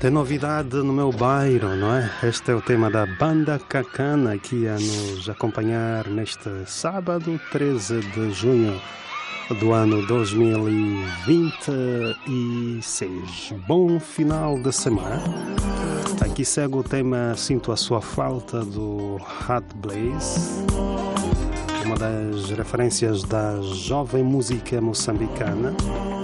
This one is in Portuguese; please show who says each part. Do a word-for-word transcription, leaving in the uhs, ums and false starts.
Speaker 1: Tem novidade no meu bairro, não é? Este é o tema da Banda Cacana, que ia nos acompanhar neste sábado, treze de junho do ano dois mil e vinte e seis. Bom final de semana. Aqui segue o tema Sinto a Sua Falta, do Hot Blaze, uma das referências da jovem música moçambicana.